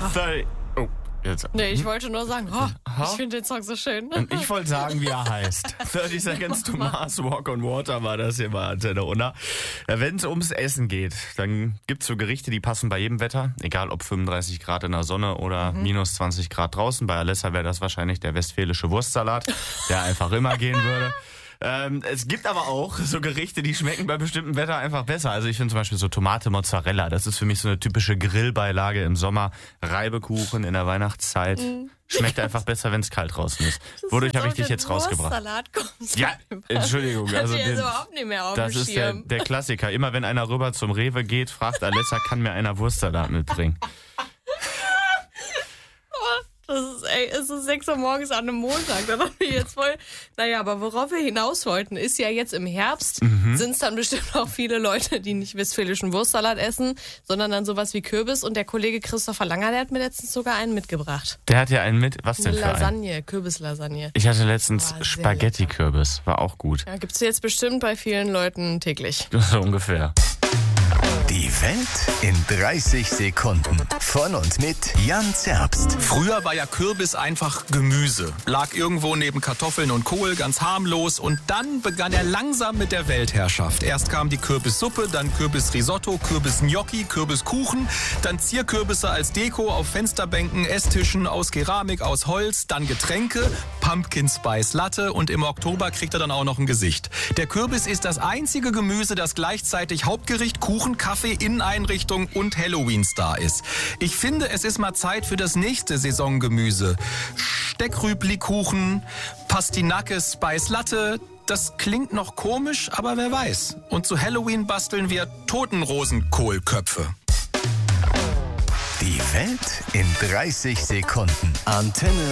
Oh, jetzt. Nee, ich wollte nur sagen, ich finde den Song so schön. Und ich wollte sagen, wie er heißt. 30 Seconds to Mars, Walk on Water war das hier bei Antenne Unna. Wenn es ums Essen geht, dann gibt es so Gerichte, die passen bei jedem Wetter. Egal ob 35 Grad in der Sonne oder minus 20 Grad draußen. Bei Alessa wäre das wahrscheinlich der westfälische Wurstsalat, der einfach immer gehen würde. Es gibt aber auch so Gerichte, die schmecken bei bestimmtem Wetter einfach besser. Also ich finde zum Beispiel so Tomate Mozzarella. Das ist für mich so eine typische Grillbeilage im Sommer. Reibekuchen in der Weihnachtszeit. Schmeckt einfach besser, wenn es kalt draußen ist. Wodurch habe ich dich jetzt rausgebracht? Ja, Entschuldigung. Also überhaupt nicht mehr auf das dem ist Schirm. der Klassiker. Immer wenn einer rüber zum Rewe geht, fragt Alessa, kann mir einer Wurstsalat mitbringen? Es ist 6 Uhr morgens an einem Montag. Da waren wir jetzt voll. Naja, aber worauf wir hinaus wollten, ist ja jetzt im Herbst, sind es dann bestimmt auch viele Leute, die nicht westfälischen Wurstsalat essen, sondern dann sowas wie Kürbis. Und der Kollege Christopher Langer, der hat mir letztens sogar einen mitgebracht. Der hat ja einen mit. Was denn Eine für einen? Lasagne, Kürbislasagne. Ich hatte letztens War sehr Spaghetti-Kürbis. War auch gut. Ja, gibt's jetzt bestimmt bei vielen Leuten täglich. So ungefähr. Die Welt in 30 Sekunden. Von und mit Jan Zerbst. Früher war ja Kürbis einfach Gemüse. Lag irgendwo neben Kartoffeln und Kohl, ganz harmlos. Und dann begann er langsam mit der Weltherrschaft. Erst kam die Kürbissuppe, dann Kürbisrisotto, Kürbisgnocchi, Kürbiskuchen. Dann Zierkürbisse als Deko auf Fensterbänken, Esstischen aus Keramik, aus Holz. Dann Getränke, Pumpkin Spice Latte. Und im Oktober kriegt er dann auch noch ein Gesicht. Der Kürbis ist das einzige Gemüse, das gleichzeitig Hauptgericht, Kuchen, Kaffee, Inneneinrichtung und Halloween-Star ist. Ich finde, es ist mal Zeit für das nächste Saisongemüse. Steckrübli-Kuchen, Pastinake Spice Latte. Das klingt noch komisch, aber wer weiß. Und zu Halloween basteln wir Totenrosenkohlköpfe. Die Welt in 30 Sekunden. Antenne